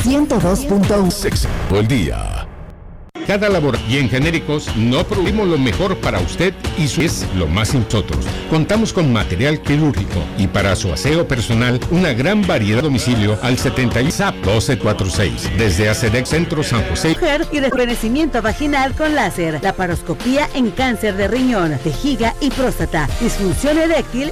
102.1. Sexy todo el día. Cada labor y en genéricos no producimos lo mejor para usted y su es lo más nosotros. Contamos con material quirúrgico y para su aseo personal una gran variedad de domicilio al 70 SAP 1246 desde ACEDEX Centro San José. Mujer y rejuvenecimiento vaginal con láser, laparoscopía en cáncer de riñón, vejiga y próstata, disfunción eréctil